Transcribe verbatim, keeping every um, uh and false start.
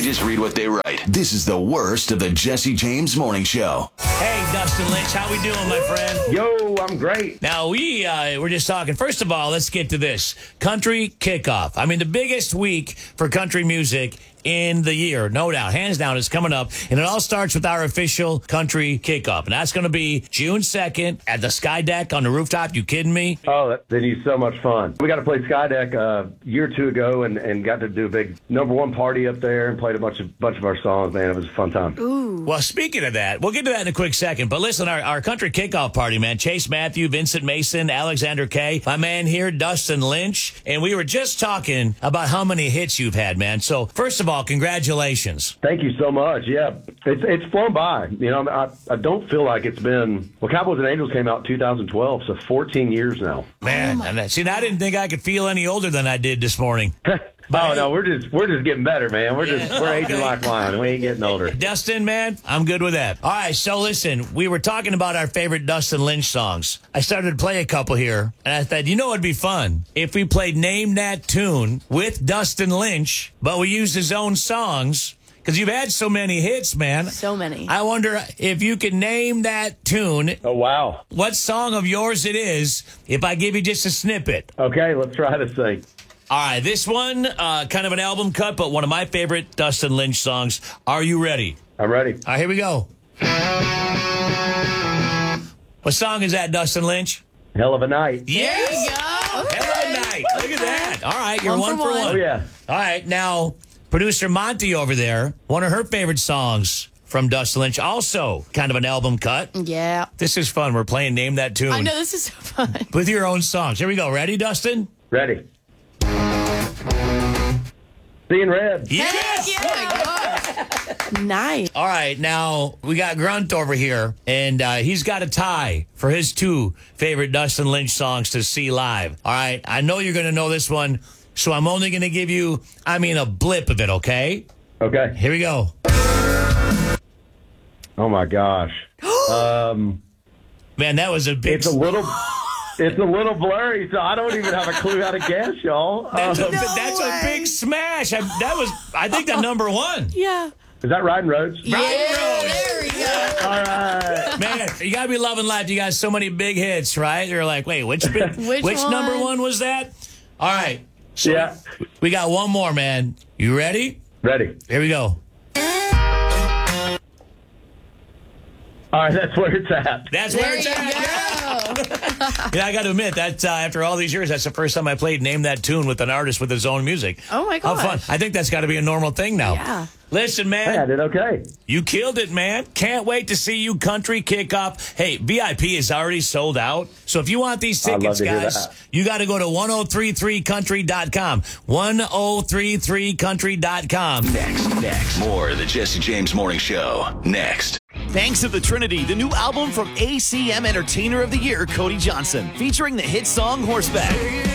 just read what they write. This is the worst of the Jesse James Morning Show. Hey, Dustin Lynch, how we doing, my friend? Yo, I'm great. Now, we, uh, we're just talking. First of all, let's get to this. Country Kickoff. I mean, the biggest week for country music in the year, no doubt. Hands down, is coming up. And it all starts with our official country kickoff. And that's going to be June second at the Sky Deck on the rooftop. You kidding me? Oh, that, that is so much fun. We got to play Sky Deck uh, a year or two ago and, and got to do a big number one party up there and played a bunch of bunch of our songs, man. It was a fun time. Ooh. Well, speaking of that, we'll get to that in a quick second. But listen, our, our country kickoff party, man, Chase Matthew, Vincent Mason, Alexander Kay, my man here, Dustin Lynch. And we were just talking about how many hits you've had, man. So, first of all, congratulations. Thank you so much. Yeah, it's it's flown by. You know, I I don't feel like it's been. Well, Cowboys and Angels came out in two thousand twelve, so fourteen years now. Man, and that, see, I didn't think I could feel any older than I did this morning. Oh no, we're just we're just getting better, man. We're just Yeah, we're okay. aging like wine. We ain't getting older. Dustin, man, I'm good with that. All right, so listen, we were talking about our favorite Dustin Lynch songs. I started to play a couple here, and I thought, you know, it'd be fun if we played Name That Tune with Dustin Lynch, but we used his own songs. Because you've had so many hits, man. So many. I wonder if you can name that tune. Oh wow. What song of yours it is, if I give you just a snippet. Okay, let's try this thing. All right, this one, uh, kind of an album cut, but one of my favorite Dustin Lynch songs. Are you ready? I'm ready. All right, here we go. What song is that, Dustin Lynch? Hell of a night. Yes! There you go. Hell of a night. Look at that. All right, you're one, One for for one. one. Oh yeah. All right, now, producer Monty over there, one of her favorite songs from Dustin Lynch, also kind of an album cut. Yeah. This is fun. We're playing Name That Tune I know, this is so fun. with your own songs. Here we go. Ready, Dustin? Ready. Seeing red. Yes! Heck yeah. Nice. All right, now we got Grunt over here, and uh, he's got a tie for his two favorite Dustin Lynch songs to see live. All right, I know you're going to know this one, so I'm only going to give you, I mean, a blip of it, okay? Okay. Here we go. Oh my gosh. um, Man, that was a big... it's a little. It's a little blurry, so I don't even have a clue how to guess, y'all. That's, a, Um, that's a way. big smash. I, that was, I think, the number one. Yeah. is that Riding Roads? Yeah, Road. there we go. All right. Man, you got to be loving life. You got so many big hits, right? You're like, wait, which big, Which which one? number one was that? All right. So Yeah. we got one more, man. You ready? Ready. Here we go. All right, that's where it's at. That's where There it's you at. go. Yeah, I got to admit that uh, after all these years, that's the first time I played Name That Tune with an artist with his own music. Oh, my How fun. gosh. I think that's got to be a normal thing now. Yeah. Listen, Hey, I man, did okay. you killed it, man. Can't wait to see you country kickoff. Hey, V I P is already sold out. So if you want these I'd love tickets, to hear guys, that. you got to go to ten thirty-three country dot com. ten thirty-three country dot com. Next, next. More of the Jesse James Morning Show. Next. Thanks to the Trinity, the new album from A C M Entertainer of the Year, Cody Johnson, featuring the hit song Horseback.